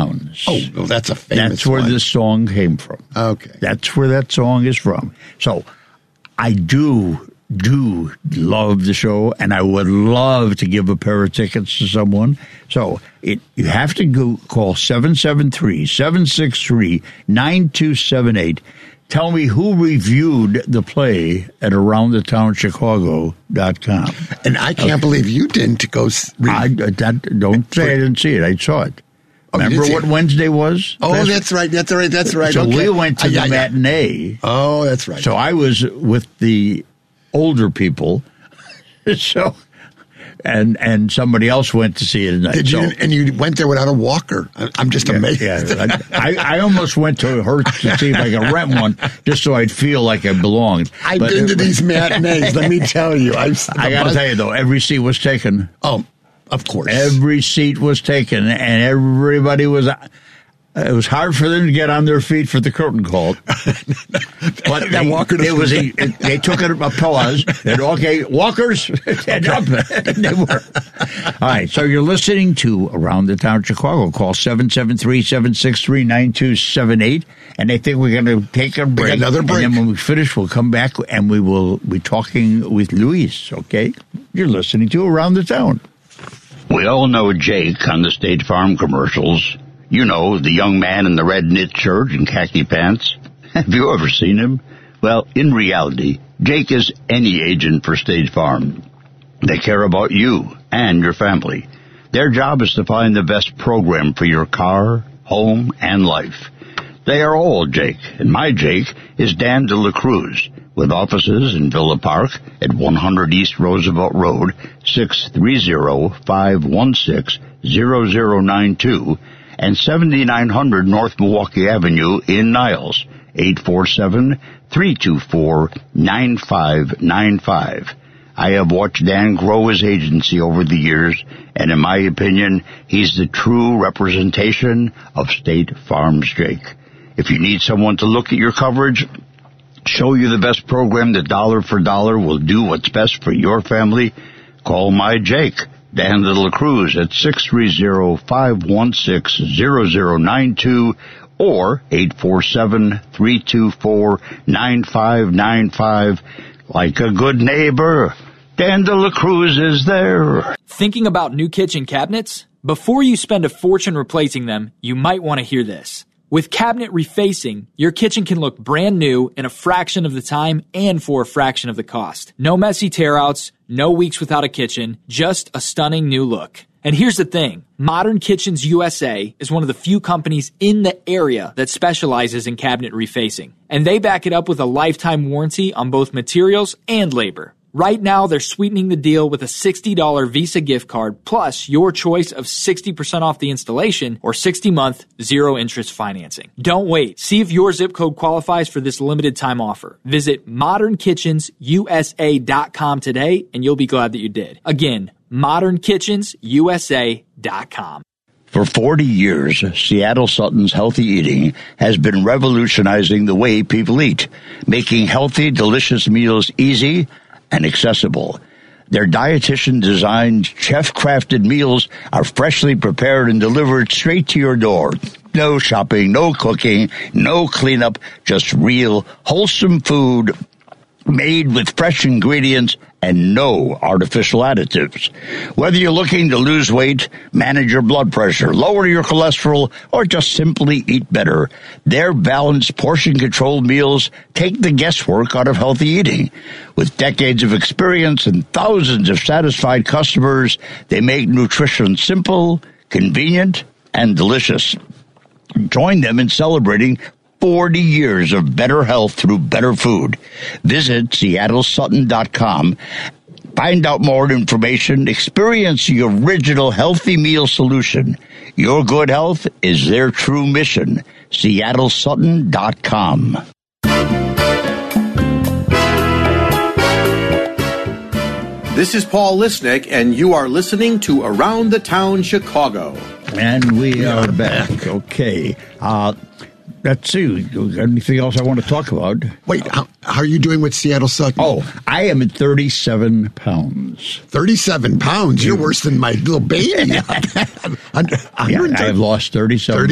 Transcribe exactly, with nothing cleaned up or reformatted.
Towns. Oh, well, that's a famous That's where one. this song came from. Okay. That's where that song is from. So I do, do love the show, and I would love to give a pair of tickets to someone. So it, you have to go call seven seven three, seven six three, nine two seven eight. Tell me who reviewed the play at around the town chicago dot com. And I can't okay. believe you didn't go read. I, that, don't say I didn't see it. I saw it. Oh, Remember what it? Wednesday was? Oh, that's, that's right. That's right. That's right. So okay. we went to uh, the yeah, matinee. Yeah. Oh, that's right. So I was with the older people. So, and and somebody else went to see it at night. Did you, so, and you went there without a walker. I'm just yeah, amazed. Yeah, I, I almost went to her to see if I could rent one just so I'd feel like I belonged. I've but, been to these matinees. Let me tell you. I've, I got to tell you, though, every seat was taken. Oh, of course. Every seat was taken, and everybody was... It was hard for them to get on their feet for the curtain call. But that they, walker it was a, it, they took it a pause. And okay, walkers, stand up. They were. All right, so you're listening to Around the Town Chicago. Call seven seven three, seven six three, nine two seven eight. And I think we're going to take a break. Another break. And then when we finish, we'll come back and we will be talking with Luis, okay? You're listening to Around the Town. We all know Jake on the State Farm commercials. You know, the young man in the red knit shirt and khaki pants. Have you ever seen him? Well, in reality, Jake is any agent for State Farm. They care about you and your family. Their job is to find the best program for your car, home, and life. They are all Jake, and my Jake is Dan De La Cruz, with offices in Villa Park at one hundred East Roosevelt Road, six three zero, five one six, zero zero nine two, and seventy-nine hundred North Milwaukee Avenue in Niles, eight four seven, three two four, nine five nine five. I have watched Dan grow his agency over the years, and in my opinion, he's the true representation of State Farm's Jake. If you need someone to look at your coverage, show you the best program that dollar for dollar will do what's best for your family, call my Jake, Dan De La Cruz, at six three zero, five one six, zero zero nine two or eight four seven, three two four, nine five nine five. Like a good neighbor, Dan De La Cruz is there. Thinking about new kitchen cabinets? Before you spend a fortune replacing them, you might want to hear this. With cabinet refacing, your kitchen can look brand new in a fraction of the time and for a fraction of the cost. No messy tear-outs, no weeks without a kitchen, just a stunning new look. And here's the thing, Modern Kitchens U S A is one of the few companies in the area that specializes in cabinet refacing. And they back it up with a lifetime warranty on both materials and labor. Right now, they're sweetening the deal with a sixty dollars Visa gift card plus your choice of sixty percent off the installation or sixty-month zero-interest financing. Don't wait. See if your zip code qualifies for this limited time offer. Visit modern kitchens u s a dot com today, and you'll be glad that you did. Again, modern kitchens u s a dot com. For forty years, Seattle Sutton's Healthy Eating has been revolutionizing the way people eat, making healthy, delicious meals easy and accessible. Their dietitian-designed, chef-crafted meals are freshly prepared and delivered straight to your door. No shopping, no cooking, no cleanup, just real, wholesome food made with fresh ingredients and no artificial additives. Whether you're looking to lose weight, manage your blood pressure, lower your cholesterol, or just simply eat better, their balanced portion-controlled meals take the guesswork out of healthy eating. With decades of experience and thousands of satisfied customers, they make nutrition simple, convenient, and delicious. Join them in celebrating forty years of better health through better food. Visit seattle sutton dot com. Find out more information. Experience the original healthy meal solution. Your good health is their true mission. seattle sutton dot com. This is Paul Lisnick, and you are listening to Around the Town Chicago. And we are back. Okay. Uh, let's see. Anything else I want to talk about? Wait, how, how are you doing with Seattle Sutton? Oh, I am at thirty-seven pounds. thirty-seven pounds? You're worse than my little baby. Yeah, I have lost thirty-seven